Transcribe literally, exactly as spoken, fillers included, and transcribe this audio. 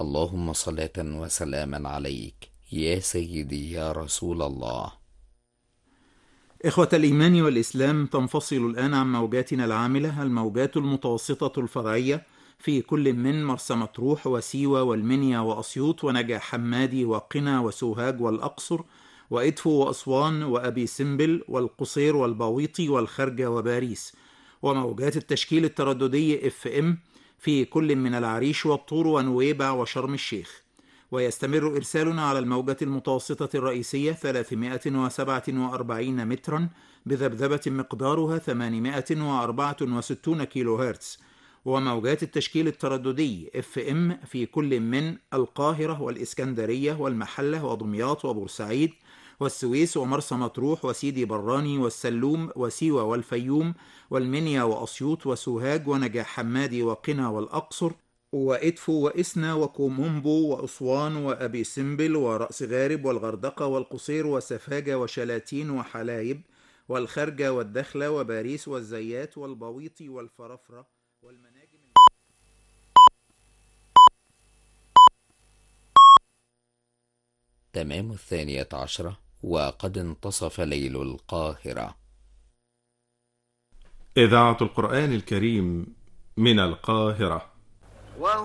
اللهم صلاة وسلاما عليك يا سيدي يا رسول الله. إخوة الإيمان والإسلام، تنفصل الآن عن موجاتنا العاملة الموجات المتوسطة الفرعية في كل من مرسى مطروح وسيوة والمنيا وأسيوط ونجع حمادي وقنا وسوهاج والأقصر وإدفو وأسوان وأبي سمبل والقصير والباويطي والخرجة وباريس، وموجات التشكيل الترددي اف ام في كل من العريش والطور ونويبع وشرم الشيخ. ويستمر إرسالنا على الموجة المتوسطة الرئيسية ثلاثمائة وسبعة وأربعين مترا بذبذبة مقدارها ثمانمائة وأربعة وستون كيلو هرتز، وموجات التشكيل الترددي اف ام في كل من القاهرة والإسكندرية والمحلة ودمياط وبورسعيد والسويس ومرسى مطروح وسيدي براني والسلوم وسيوة والفيوم والمنيا وأسيوط وسوهاج ونجع حمادي وقنا والأقصر وإدفو وإسنا وكومومبو وأسوان وأبي سمبل ورأس غارب والغردقة والقصير وسفاجة وشلاتين وحلايب والخرجة والدخلة وباريس والزيات والبويطي والفرافرة والمناجم. تمام الثانية عشرة وقد انتصف ليل القاهرة. إذاعة القرآن الكريم من القاهرة.